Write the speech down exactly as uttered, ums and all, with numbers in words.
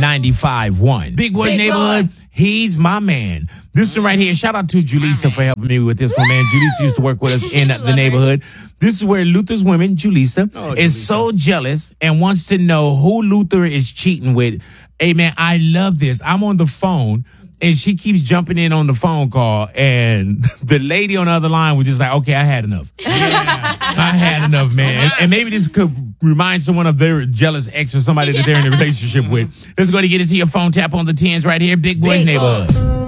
ninety-five point one. Big Boy's Big Neighborhood, Boy. he's my man. This one right here, shout out to Julissa for helping me with this one, man. Julissa used to work with us in the neighborhood. This is where Luther's woman, Julissa, Oh, is Julissa. so jealous and wants to know who Luther is cheating with. Hey, man, I love this. I'm on the phone, and she keeps jumping in on the phone call, and the lady on the other line was just like, okay, I had enough. I had enough, man. And maybe this could remind someone of their jealous ex or somebody that they're in a relationship with. Let's go to get into your phone tap on the tens right here. Big Boy's Big Boy. Neighborhood.